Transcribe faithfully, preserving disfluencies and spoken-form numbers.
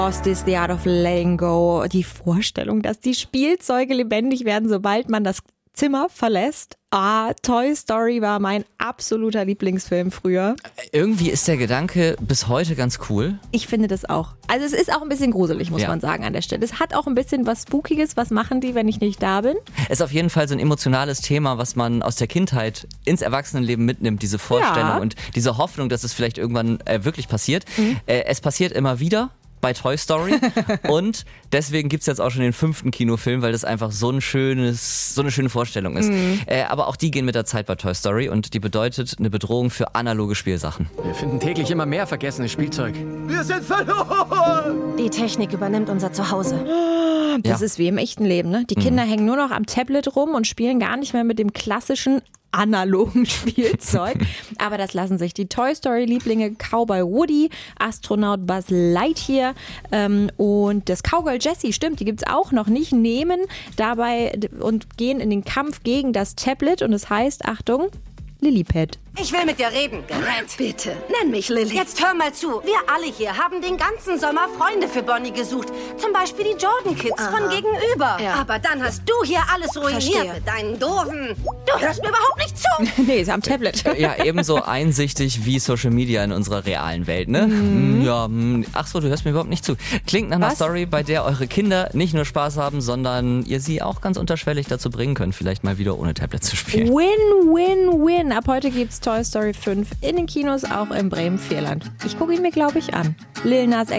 Lost is the Art of Letting Go. Die Vorstellung, dass die Spielzeuge lebendig werden, sobald man das Zimmer verlässt. Ah, Toy Story war mein absoluter Lieblingsfilm früher. Irgendwie ist der Gedanke bis heute ganz cool. Ich finde das auch. Also es ist auch ein bisschen gruselig, muss ja. man sagen, an der Stelle. Es hat auch ein bisschen was Spookiges. Was machen die, wenn ich nicht da bin? Es ist auf jeden Fall so ein emotionales Thema, was man aus der Kindheit ins Erwachsenenleben mitnimmt. Diese Vorstellung Ja. und diese Hoffnung, dass es vielleicht irgendwann äh, wirklich passiert. Mhm. Äh, es passiert immer wieder bei Toy Story und deswegen gibt's jetzt auch schon den fünften Kinofilm, weil das einfach so ein schönes, so eine schöne Vorstellung ist. Mhm. Äh, aber auch die gehen mit der Zeit bei Toy Story und die bedeutet eine Bedrohung für analoge Spielsachen. Wir finden täglich immer mehr vergessenes Spielzeug. Wir sind verloren! Die Technik übernimmt unser Zuhause. Das Ja. ist wie im echten Leben, ne? Die Kinder mhm. hängen nur noch am Tablet rum und spielen gar nicht mehr mit dem klassischen analogen Spielzeug. Aber das lassen sich die Toy Story Lieblinge Cowboy Woody, Astronaut Buzz Lightyear ähm, und das Cowgirl Jessie, stimmt, die gibt's auch noch nicht, nehmen dabei und gehen in den Kampf gegen das Tablet und es heißt, Achtung, Lillipad. Ich will mit dir reden, Gerät. Bitte, nenn mich Lilly. Jetzt hör mal zu. Wir alle hier haben den ganzen Sommer Freunde für Bonnie gesucht. Zum Beispiel die Jordan Kids Aha. von gegenüber. Ja. Aber dann hast du hier alles ruiniert Verstehe. mit deinen doofen... Du hörst mir überhaupt nicht zu. Nee, ist am Tablet. Ja, ebenso einsichtig wie Social Media in unserer realen Welt, ne? Mhm. Ja, ach so, du hörst mir überhaupt nicht zu. Klingt nach einer Was? Story, bei der eure Kinder nicht nur Spaß haben, sondern ihr sie auch ganz unterschwellig dazu bringen könnt, vielleicht mal wieder ohne Tablet zu spielen. Win, win, win. Ab heute gibt's Toy Story fünf in den Kinos, auch in Bremen-Vierland. Ich gucke ihn mir, glaube ich, an. Lil Nas X